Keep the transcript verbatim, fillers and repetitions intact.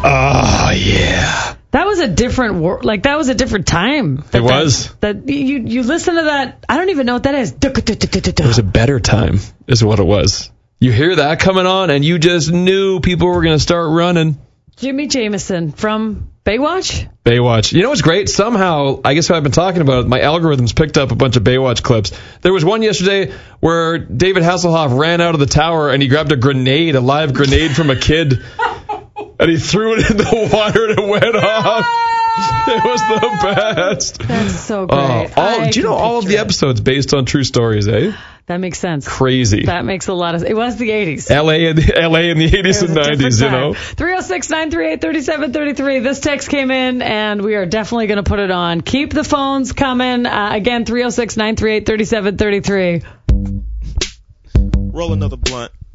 Oh, yeah. That was a different wor- like that was a different time. It was. That, that you you listen to that. I don't even know what that is. It was a better time, is what it was. You hear that coming on, and you just knew people were going to start running. Jimmy Jameson from Baywatch? Baywatch. You know what's great? Somehow, I guess what I've been talking about, my algorithms picked up a bunch of Baywatch clips. There was one yesterday where David Hasselhoff ran out of the tower and he grabbed a grenade, a live grenade from a kid, and he threw it in the water and it went off. It was the best. That's so great. Uh, all, do you know all of the episodes based on true stories, eh? That makes sense. Crazy. That makes a lot of sense. It was the eighties. L A in the, L A in the eighties and nineties, you know. three oh six, nine three eight, three seven three three. This text came in, and we are definitely going to put it on. Keep the phones coming. Uh, again, three oh six, nine three eight, three seven three three. Roll another blunt.